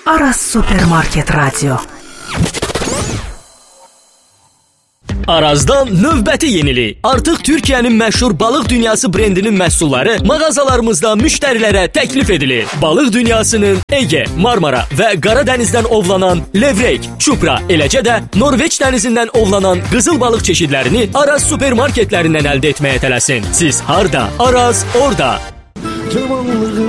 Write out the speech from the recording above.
Aras Supermarket Radio. Arazdan növbəti yenilik. Artıq Türkiyənin məşhur balıq dünyası brendinin məhsulları mağazalarımızda müştərilərə təklif edilir. Balıq dünyasının Ege, Marmara və Qara dənizdən ovlanan levrek, çupra, eləcə də Norveç dənizindən ovlanan qızıl balıq çeşidlərini Araz supermarketlərindən əldə etməyə tələsin. Siz harda? Araz orada.